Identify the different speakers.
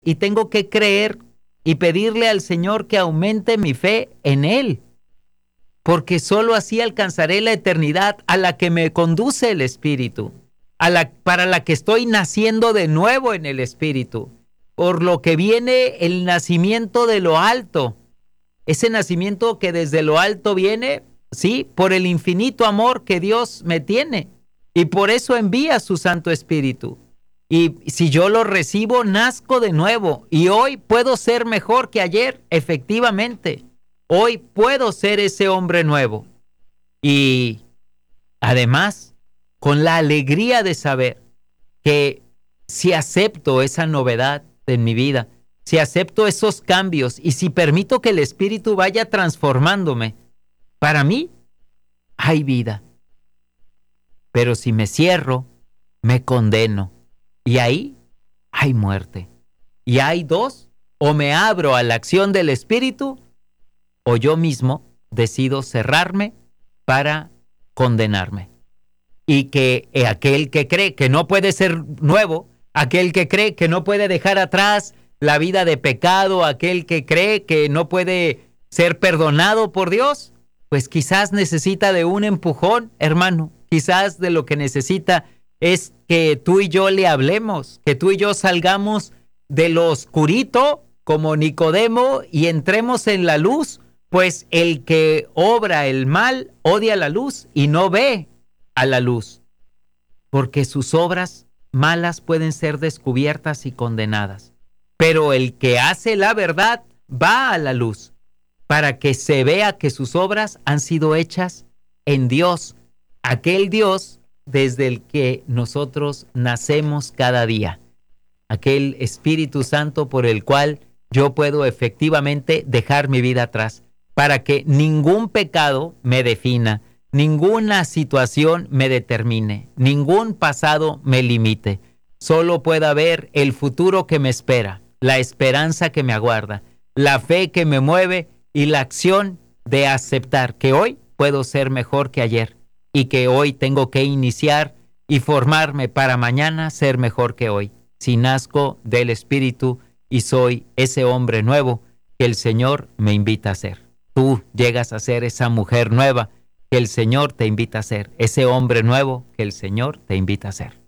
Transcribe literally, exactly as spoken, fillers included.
Speaker 1: y tengo que creer y pedirle al Señor que aumente mi fe en Él, porque solo así alcanzaré la eternidad a la que me conduce el Espíritu, a la, para la que estoy naciendo de nuevo en el Espíritu, por lo que viene el nacimiento de lo alto, ese nacimiento que desde lo alto viene, sí, por el infinito amor que Dios me tiene, y por eso envía su Santo Espíritu. Y si yo lo recibo, nazco de nuevo. Y hoy puedo ser mejor que ayer, efectivamente. Hoy puedo ser ese hombre nuevo. Y además, con la alegría de saber que si acepto esa novedad en mi vida, si acepto esos cambios y si permito que el Espíritu vaya transformándome, para mí hay vida. Pero si me cierro, me condeno. Y ahí hay muerte. Y hay dos, o me abro a la acción del Espíritu, o yo mismo decido cerrarme para condenarme. Y que aquel que cree que no puede ser nuevo, aquel que cree que no puede dejar atrás la vida de pecado, aquel que cree que no puede ser perdonado por Dios, pues quizás necesita de un empujón, hermano. Quizás de lo que necesita es que tú y yo le hablemos, que tú y yo salgamos de lo oscurito como Nicodemo y entremos en la luz, pues el que obra el mal odia la luz y no ve a la luz, porque sus obras malas pueden ser descubiertas y condenadas. Pero el que hace la verdad va a la luz para que se vea que sus obras han sido hechas en Dios, aquel Dios desde el que nosotros nacemos cada día, aquel Espíritu Santo por el cual yo puedo efectivamente dejar mi vida atrás, para que ningún pecado me defina, ninguna situación me determine, ningún pasado me limite. Solo pueda ver el futuro que me espera, la esperanza que me aguarda, la fe que me mueve y la acción de aceptar que hoy puedo ser mejor que ayer y que hoy tengo que iniciar y formarme para mañana ser mejor que hoy. Si nazco del Espíritu y soy ese hombre nuevo que el Señor me invita a ser. Tú llegas a ser esa mujer nueva que el Señor te invita a ser, ese hombre nuevo que el Señor te invita a ser.